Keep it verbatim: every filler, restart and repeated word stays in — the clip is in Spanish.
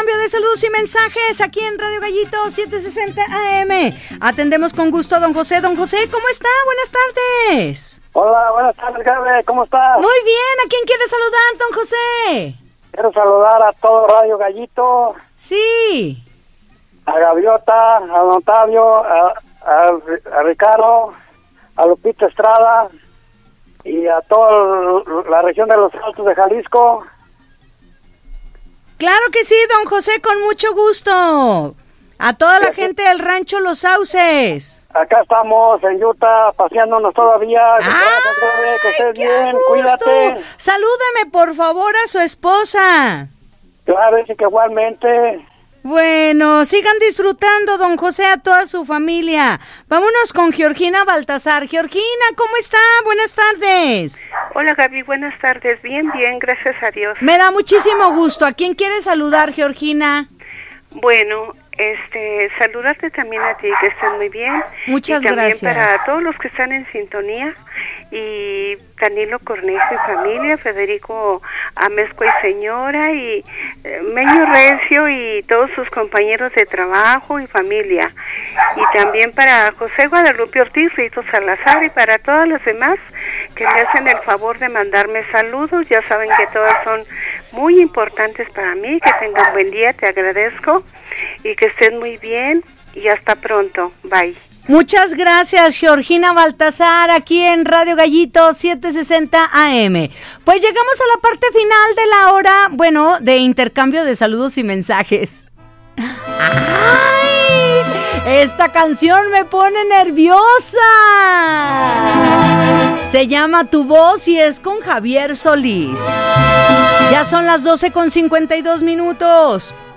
intercambio de saludos y mensajes aquí en Radio Gallito setecientos sesenta A M. Atendemos con gusto a don José. Don José, ¿cómo está? Buenas tardes. Hola, buenas tardes, Gaby. ¿Cómo estás? Muy bien. ¿A quién quiere saludar, don José? Quiero saludar a todo Radio Gallito. Sí. A Gaviota, a don Octavio, a, a, a Ricardo, a Lupita Estrada y a toda la región de los Altos de Jalisco. Claro que sí, don José, con mucho gusto. A toda la gente del rancho Los Sauces. Acá estamos en Utah, paseándonos todavía. ¡Ay, que estés qué bien, gusto! cuídate. Salúdeme, por favor, a su esposa. Claro, sí que igualmente. Bueno, sigan disfrutando, don José, a toda su familia. Vámonos con Georgina Baltasar. Georgina, ¿cómo está? Buenas tardes. Hola, Gaby, buenas tardes. Bien, bien, gracias a Dios. Me da muchísimo gusto. ¿A quién quiere saludar, Georgina? Bueno, este, saludarte también a ti, que estén muy bien. Muchas y también gracias. Para todos los que están en sintonía, y Danilo Cornejo y familia, Federico Amezcua y señora, y eh, Meño Recio y todos sus compañeros de trabajo y familia. Y también para José Guadalupe Ortiz, Rito Salazar, y para todas las demás que me hacen el favor de mandarme saludos. Ya saben que todas son muy importantes para mí. Que tengan buen día, te agradezco, y que estén muy bien, y hasta pronto. Bye. Muchas gracias, Georgina Baltasar, aquí en Radio Gallito setecientos sesenta A M. Pues llegamos a la parte final de la hora, bueno, de intercambio de saludos y mensajes. ¡Ay! Esta canción me pone nerviosa. Se llama Tu Voz y es con Javier Solís. Ya son las doce con cincuenta y dos minutos.